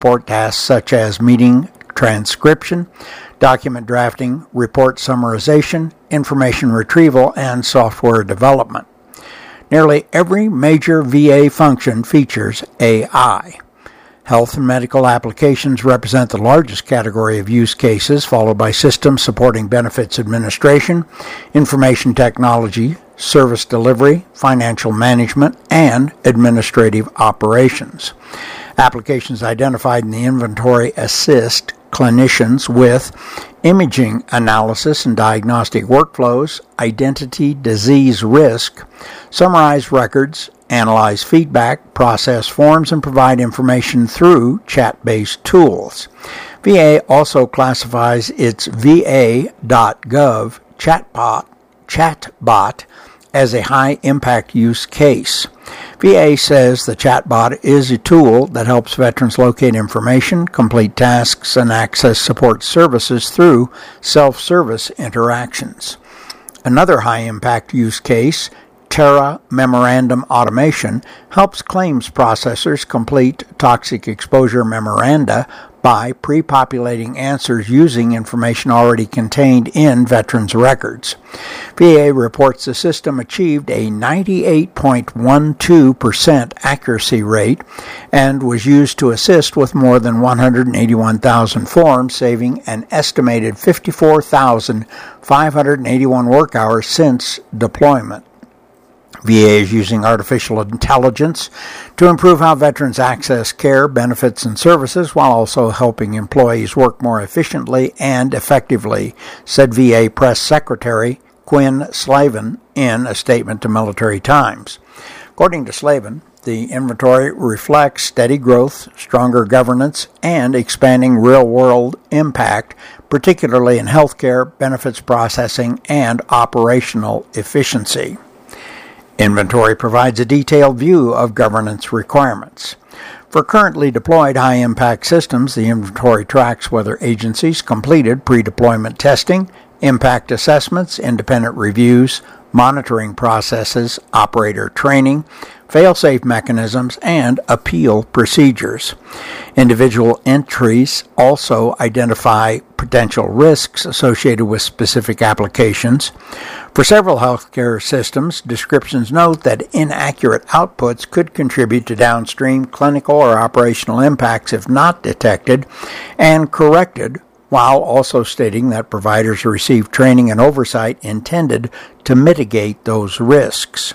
support tasks such as meeting transcription, document drafting, report summarization, information retrieval, and software development. Nearly every major VA function features AI. Health and medical applications represent the largest category of use cases, followed by systems supporting benefits administration, information technology, service delivery, financial management, and administrative operations. Applications identified in the inventory assist clinicians with imaging analysis and diagnostic workflows, identity disease risk, summarize records, analyze feedback, process forms, and provide information through chat-based tools. VA also classifies its VA.gov chatbot as a high-impact use case. VA says the chatbot is a tool that helps veterans locate information, complete tasks, and access support services through self-service interactions. Another high-impact use case, Terra Memorandum Automation, helps claims processors complete toxic exposure memoranda by pre-populating answers using information already contained in veterans' records. VA reports the system achieved a 98.12% accuracy rate and was used to assist with more than 181,000 forms, saving an estimated 54,581 work hours since deployment. VA is using artificial intelligence to improve how veterans access care, benefits, and services while also helping employees work more efficiently and effectively, said VA Press Secretary Quinn Slavin in a statement to Military Times. According to Slavin, the inventory reflects steady growth, stronger governance, and expanding real-world impact, particularly in healthcare, benefits processing, and operational efficiency. Inventory provides a detailed view of governance requirements. For currently deployed high-impact systems, the inventory tracks whether agencies completed pre-deployment testing, impact assessments, independent reviews, monitoring processes, operator training, fail-safe mechanisms, and appeal procedures. Individual entries also identify potential risks associated with specific applications. For several healthcare systems, descriptions note that inaccurate outputs could contribute to downstream clinical or operational impacts if not detected and corrected, while also stating that providers receive training and oversight intended to mitigate those risks.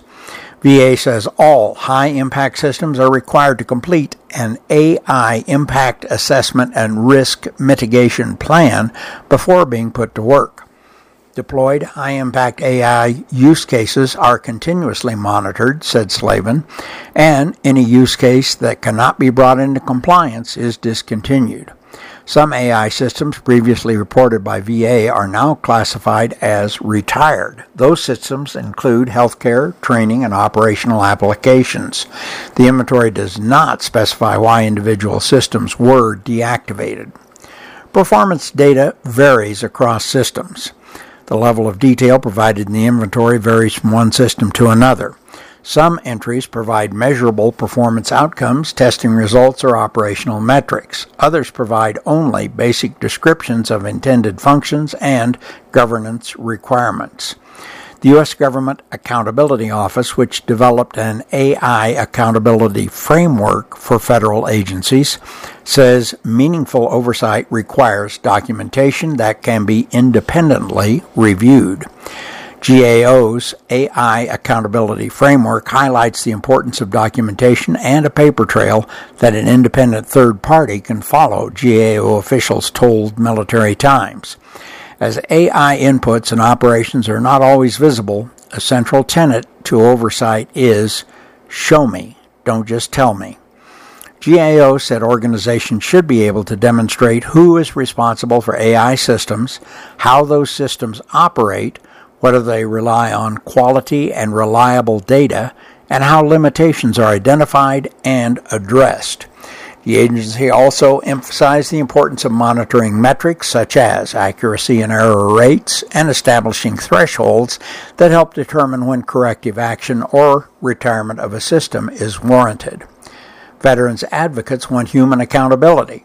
VA says all high-impact systems are required to complete an AI impact assessment and risk mitigation plan before being put to work. Deployed high-impact AI use cases are continuously monitored, said Slavin, and any use case that cannot be brought into compliance is discontinued. Some AI systems previously reported by VA are now classified as retired. Those systems include healthcare, training, and operational applications. The inventory does not specify why individual systems were deactivated. Performance data varies across systems. The level of detail provided in the inventory varies from one system to another. Some entries provide measurable performance outcomes, testing results, or operational metrics. Others provide only basic descriptions of intended functions and governance requirements. The U.S. Government Accountability Office, which developed an AI accountability framework for federal agencies, says meaningful oversight requires documentation that can be independently reviewed. GAO's AI Accountability Framework highlights the importance of documentation and a paper trail that an independent third party can follow, GAO officials told Military Times. As AI inputs and operations are not always visible, a central tenet to oversight is, show me, don't just tell me. GAO said organizations should be able to demonstrate who is responsible for AI systems, how those systems operate, whether they rely on quality and reliable data, and how limitations are identified and addressed. The agency also emphasized the importance of monitoring metrics such as accuracy and error rates and establishing thresholds that help determine when corrective action or retirement of a system is warranted. Veterans advocates want human accountability.